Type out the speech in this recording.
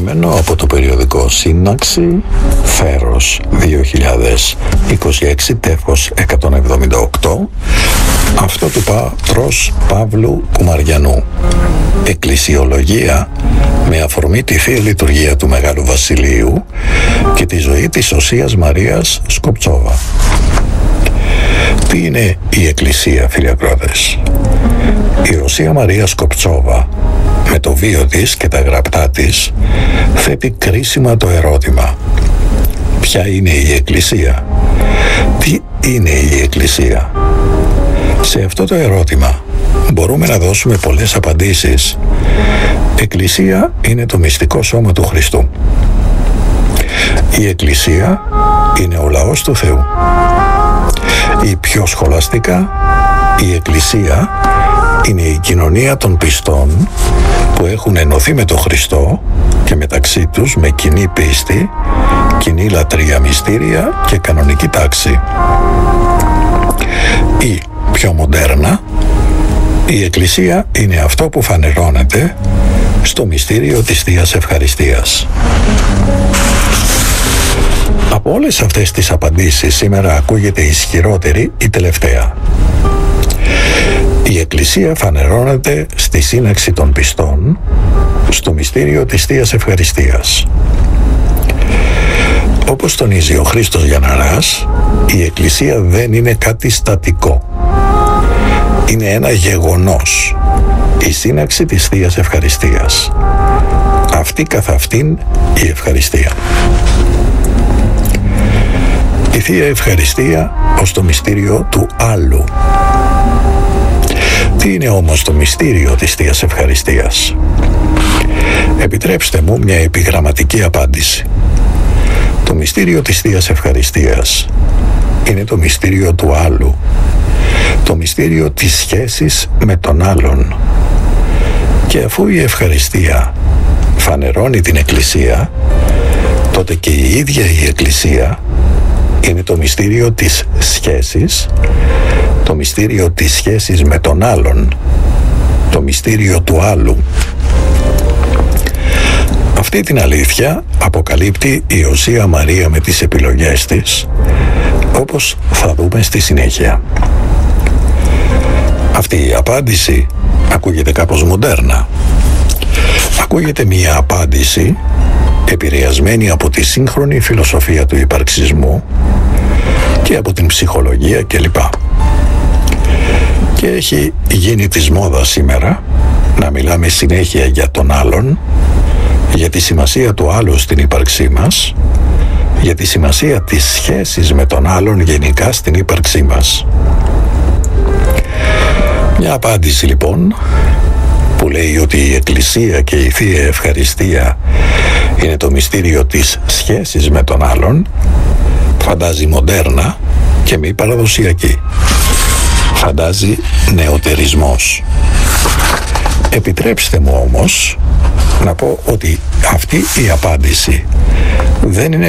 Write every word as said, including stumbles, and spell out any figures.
κείμενο από το περιοδικό Σύναξη, Φέρος δύο χιλιάδες είκοσι έξι, τέφος εκατόν εβδομήντα οκτώ, αυτό του πατρός Παύλου Κουμαριανού. Εκκλησιολογία με αφορμή τη Θεία Λειτουργία του Μεγάλου Βασιλείου και τη ζωή της Οσίας Μαρίας Σκοπτσόβα. Τι είναι η Εκκλησία, φίλοι ακροατές? Η Οσία Μαρία Σκοπτσόβα, με το βίο της και τα γραπτά της, θέτει κρίσιμα το ερώτημα: ποια είναι η Εκκλησία? Τι είναι η Εκκλησία? Σε αυτό το ερώτημα μπορούμε να δώσουμε πολλές απαντήσεις. Εκκλησία είναι το μυστικό σώμα του Χριστού. Η Εκκλησία είναι ο λαός του Θεού. Ή πιο σχολαστικά, η Εκκλησία είναι η κοινωνία των πιστών που έχουν ενωθεί με τον Χριστό και μεταξύ τους με κοινή πίστη, κοινή λατρεία, μυστήρια και κανονική τάξη. Ή πιο μοντέρνα, η Εκκλησία είναι αυτό που φανερώνεται στο μυστήριο της Θείας Ευχαριστίας. Από όλες αυτές τις απαντήσεις σήμερα ακούγεται ισχυρότερη η τελευταία. Η Εκκλησία φανερώνεται στη σύναξη των πιστών, στο μυστήριο της Θείας Ευχαριστίας. Όπως τονίζει ο Χρήστος Γιανναράς, η Εκκλησία δεν είναι κάτι στατικό. Είναι ένα γεγονός, η σύναξη της Θείας Ευχαριστίας. Αυτή καθ' αυτήν η ευχαριστία. Η Θεία Ευχαριστία ως το μυστήριο του άλλου. Τι είναι όμως το μυστήριο της Θείας Ευχαριστίας? Επιτρέψτε μου μια επιγραμματική απάντηση. Το μυστήριο της Θείας Ευχαριστίας είναι το μυστήριο του άλλου, το μυστήριο της σχέσης με τον άλλον. Και αφού η ευχαριστία φανερώνει την Εκκλησία, τότε και η ίδια η Εκκλησία είναι το μυστήριο της σχέσης, το μυστήριο της σχέσης με τον άλλον, το μυστήριο του άλλου. Αυτή την αλήθεια αποκαλύπτει η Οσία Μαρία με τις επιλογές της, όπως θα δούμε στη συνέχεια. Αυτή η απάντηση ακούγεται κάπως μοντέρνα. Ακούγεται μια απάντηση επηρεασμένη από τη σύγχρονη φιλοσοφία του υπαρξισμού και από την ψυχολογία κλπ. Και έχει γίνει της μόδας σήμερα να μιλάμε συνέχεια για τον άλλον, για τη σημασία του άλλου στην ύπαρξή μας, για τη σημασία της σχέσης με τον άλλον γενικά στην ύπαρξή μας. Μια απάντηση λοιπόν που λέει ότι η Εκκλησία και η Θεία Ευχαριστία είναι το μυστήριο της σχέσης με τον άλλον, φαντάζει μοντέρνα και μη παραδοσιακή. Φαντάζει νεωτερισμός. Επιτρέψτε μου όμως να πω ότι αυτή η απάντηση δεν είναι